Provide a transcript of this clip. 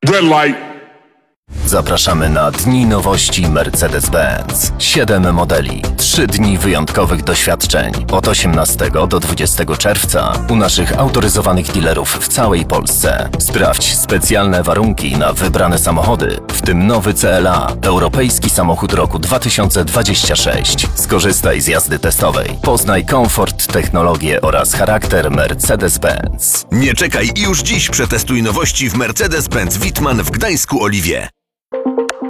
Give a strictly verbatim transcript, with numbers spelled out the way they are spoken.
Red light. Zapraszamy na Dni Nowości Mercedes-Benz. Siedem modeli, trzy dni wyjątkowych doświadczeń. Od osiemnastego do dwudziestego czerwca u naszych autoryzowanych dealerów w całej Polsce. Sprawdź specjalne warunki na wybrane samochody, w tym nowy C L A, europejski samochód roku dwa tysiące dwudziesty szósty. Skorzystaj z jazdy testowej. Poznaj komfort, technologię oraz charakter Mercedes-Benz. Nie czekaj i już dziś przetestuj nowości w Mercedes-Benz Wittmann w Gdańsku Oliwie.